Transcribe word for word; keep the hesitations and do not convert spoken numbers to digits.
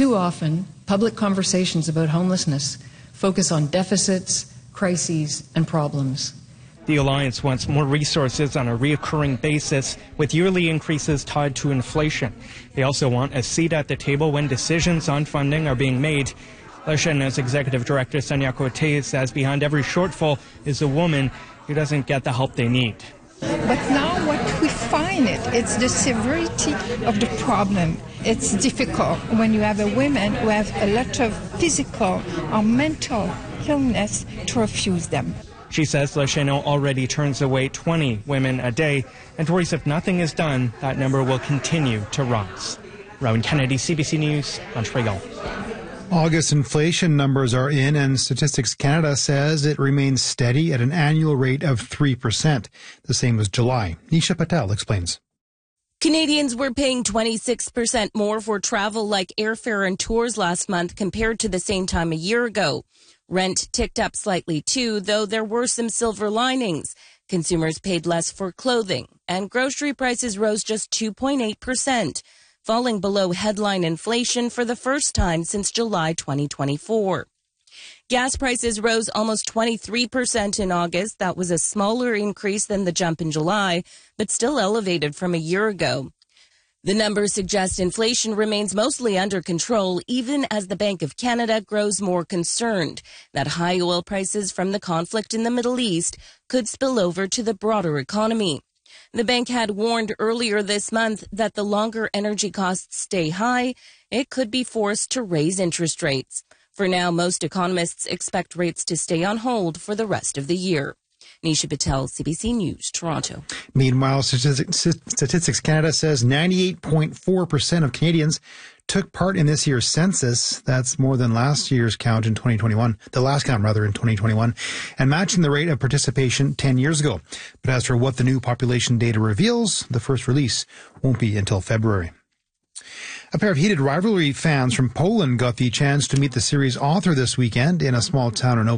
Too often, public conversations about homelessness focus on deficits, crises, and problems. The Alliance wants more resources on a reoccurring basis, with yearly increases tied to inflation. They also want a seat at the table when decisions on funding are being made. Le Cheneau's executive director, Sonia Cote, says behind every shortfall is a woman who doesn't get the help they need. But now what we find it, it's the severity of the problem. It's difficult when you have a woman who have a lot of physical or mental illness to refuse them. She says Le Cheneau already turns away twenty women a day and worries if nothing is done, that number will continue to rise. Rowan Kennedy, C B C News, Montreal. August inflation numbers are in, and Statistics Canada says it remains steady at an annual rate of three percent, the same as July. Nisha Patel explains. Canadians were paying twenty-six percent more for travel like airfare and tours last month compared to the same time a year ago. Rent ticked up slightly too, though there were some silver linings. Consumers paid less for clothing, and grocery prices rose just two point eight percent, falling below headline inflation for the first time since July twenty twenty-four. Gas prices rose almost twenty-three percent in August. That was a smaller increase than the jump in July, but still elevated from a year ago. The numbers suggest inflation remains mostly under control, even as the Bank of Canada grows more concerned that high oil prices from the conflict in the Middle East could spill over to the broader economy. The bank had warned earlier this month that the longer energy costs stay high, it could be forced to raise interest rates. For now, most economists expect rates to stay on hold for the rest of the year. Nisha Patel, C B C News, Toronto. Meanwhile, Statistics Canada says ninety-eight point four percent of Canadians took part in this year's census. That's more than last year's count in twenty twenty-one, the last count rather in twenty twenty-one, and matching the rate of participation ten years ago. But as for what the new population data reveals, the first release won't be until February. A pair of heated rivalry fans from Poland got the chance to meet the series author this weekend in a small town in Nova